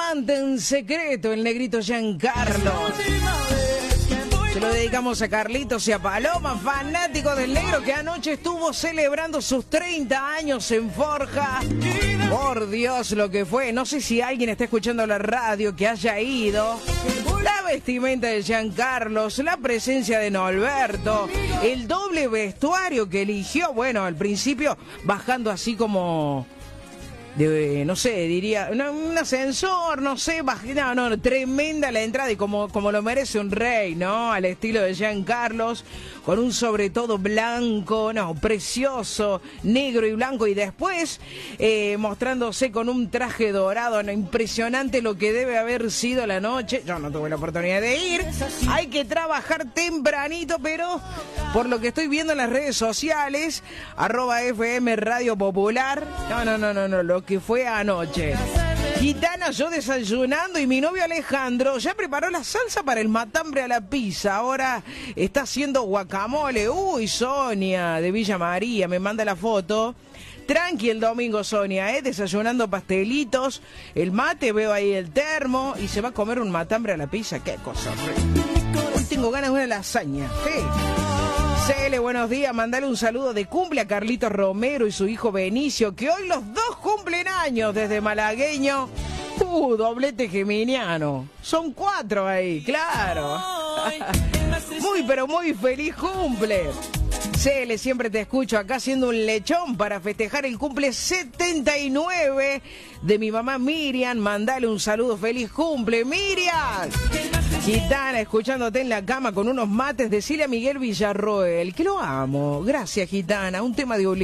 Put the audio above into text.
amante en secreto, el negrito Giancarlo. Se lo dedicamos a Carlitos y a Paloma, fanático del negro que anoche estuvo celebrando sus 30 años en Forja. Por Dios, lo que fue. No sé si alguien está escuchando la radio que haya ido. La vestimenta de Giancarlos, la presencia de Norberto, el doble vestuario que eligió. Bueno, al principio bajando así como... no sé, diría, un ascensor, no sé, no, tremenda la entrada y como lo merece un rey, ¿no? Al estilo de Giancarlos, con un sobre todo blanco, no, precioso, negro y blanco, y después mostrándose con un traje dorado, no, impresionante lo que debe haber sido la noche. Yo no tuve la oportunidad de ir, hay que trabajar tempranito, pero por lo que estoy viendo en las redes sociales, @FM Radio Popular, no, lo que fue anoche. Gitana, yo desayunando y mi novio Alejandro ya preparó la salsa para el matambre a la pizza. Ahora está haciendo guacamole. Uy, Sonia de Villa María me manda la foto. Tranqui el domingo, Sonia, desayunando pastelitos, el mate, veo ahí el termo y se va a comer un matambre a la pizza. Qué cosa. Hoy tengo ganas de una lasaña. Sí. Cele, buenos días, mandale un saludo de cumple a Carlitos Romero y su hijo Benicio, que hoy los dos cumplen años desde malagueño. Doblete geminiano. Son 4 ahí, claro. Muy, pero muy feliz cumple. Cele, siempre te escucho acá haciendo un lechón para festejar el cumple 79 de mi mamá Miriam. Mandale un saludo, feliz cumple, Miriam. Gitana, escuchándote en la cama con unos mates, decile a Miguel Villarroel que lo amo. Gracias, Gitana, un tema de